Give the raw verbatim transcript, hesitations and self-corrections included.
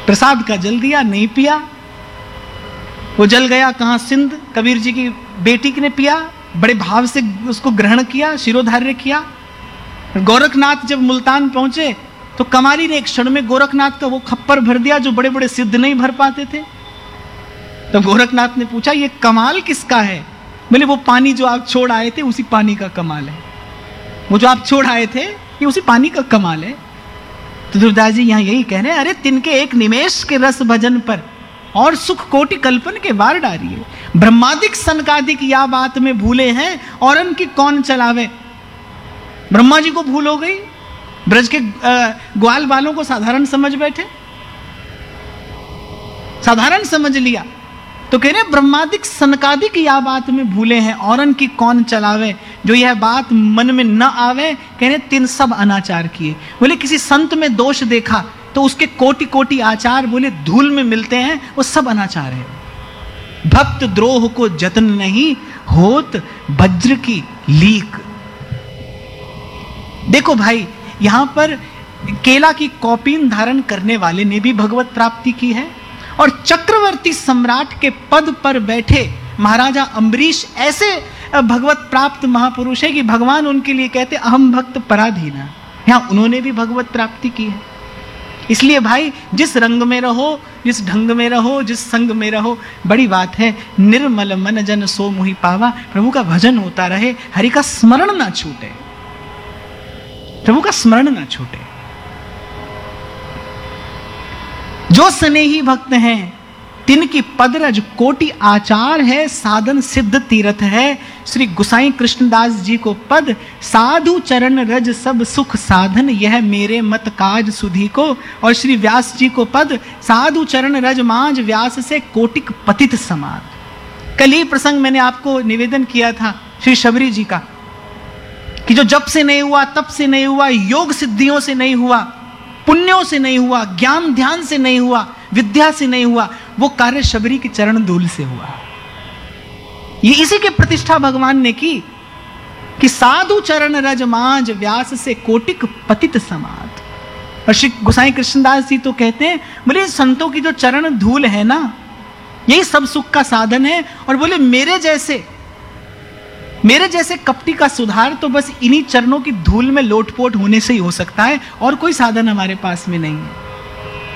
प्रसाद का जल दिया, नहीं पिया, वो जल गया कहाँ, सिंध। कबीर जी की बेटी ने पिया, बड़े भाव से उसको ग्रहण किया, शिरोधार्य किया। गोरखनाथ जब मुल्तान पहुंचे तो कमारी ने एक क्षण में गोरखनाथ का वो खप्पर भर दिया जो बड़े बड़े सिद्ध नहीं भर पाते थे। तो गोरखनाथ ने पूछा, ये कमाल किसका है? बोले, वो पानी जो आप छोड़ आए थे उसी पानी का कमाल है। वो जो आप छोड़ आए थे ये उसी पानी का कमाल है। तो दुर्दास जी यहाँ यही कह रहे हैं, अरे तिनके एक निमेश के रस भजन पर और सुख कोटि कल्पन के वार डारिए। ब्रह्मादिक सनकादिक या बात में भूले हैं, और उनकी कौन चलावे। ब्रह्मा जी को भूल हो गई, ब्रज के ग्वाल बालों को साधारण समझ बैठे, साधारण समझ लिया। तो कह रहे ब्रह्मादिक सनकादिक या बात में भूले हैं, और उनकी कौन चलावे। जो यह बात मन में न आवे, कह रहे तिन सब अनाचार किए। बोले किसी संत में दोष देखा तो उसके कोटि कोटि आचार बोले धूल में मिलते हैं, वो सब अनाचार है। भक्त द्रोह को जतन नहीं होत वज्र की लीक। देखो भाई, यहां पर केला की कौपीन धारण करने वाले ने भी भगवत प्राप्ति की है, और चक्रवर्ती सम्राट के पद पर बैठे महाराजा अम्बरीश ऐसे भगवत प्राप्त महापुरुष है कि भगवान उनके लिए कहते अहम भक्त पराधीना। यहां उन्होंने भी भगवत प्राप्ति की है। इसलिए भाई, जिस रंग में रहो, जिस ढंग में रहो, जिस संग में रहो, बड़ी बात है निर्मल मन जन सो मुहि पावा। प्रभु का भजन होता रहे, हरि का स्मरण ना छूटे, प्रभु का स्मरण ना छूटे। जो स्नेही भक्त हैं तिनकी पदरज कोटि आचार है, साधन सिद्ध तीर्थ है। श्री गुसाई कृष्णदास जी को पद, साधु चरण रज सब सुख साधन, यह मेरे मत काज सुधी को। और श्री व्यास जी को पद, साधु चरण रज मांझ व्यास से कोटिक पतित समान। कल ही प्रसंग मैंने आपको निवेदन किया था श्री शबरी जी का, कि जो जप से नहीं हुआ, तप से नहीं हुआ, योग सिद्धियों से नहीं हुआ, पुण्यों से नहीं हुआ, ज्ञान ध्यान से नहीं हुआ, विद्या से नहीं हुआ, वो कार्य शबरी के चरण धूल से हुआ। ये इसी की प्रतिष्ठा भगवान ने की कि साधु चरण रज मांझ व्यास से कोटिक पतित समात। और श्री गोसाई कृष्णदास जी तो कहते हैं, बोले संतों की जो चरण धूल है ना, यही सब सुख का साधन है। और बोले मेरे जैसे मेरे जैसे कपटी का सुधार तो बस इन्हीं चरणों की धूल में लोटपोट होने से ही हो सकता है, और कोई साधन हमारे पास में नहीं है।